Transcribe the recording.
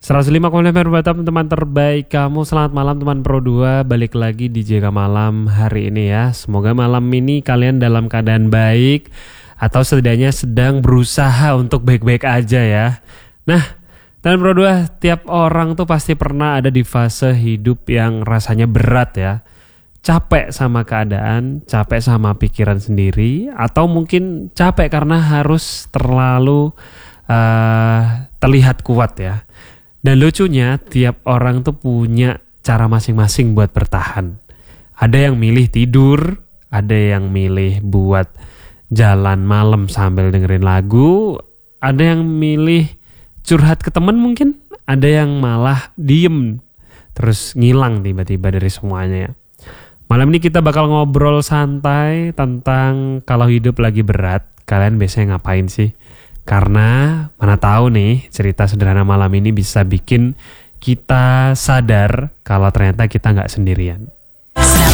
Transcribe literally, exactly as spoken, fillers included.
seratus lima koma lima Batam, teman terbaik kamu. Selamat malam teman Pro dua, balik lagi di J K Malam hari ini ya. Semoga malam ini kalian dalam keadaan baik, atau setidaknya sedang berusaha untuk baik-baik aja ya. Nah, teman Pro dua, tiap orang tuh pasti pernah ada di fase hidup yang rasanya berat ya. Capek sama keadaan, capek sama pikiran sendiri, atau mungkin capek karena harus terlalu uh, terlihat kuat ya. Dan lucunya tiap orang tuh punya cara masing-masing buat bertahan. Ada yang milih tidur, ada yang milih buat jalan malam sambil dengerin lagu, ada yang milih curhat ke temen mungkin, ada yang malah diem terus ngilang tiba-tiba dari semuanya ya. Malam ini kita bakal ngobrol santai tentang kalau hidup lagi berat, kalian biasanya ngapain sih? Karena mana tahu nih cerita sederhana malam ini bisa bikin kita sadar kalau ternyata kita nggak sendirian.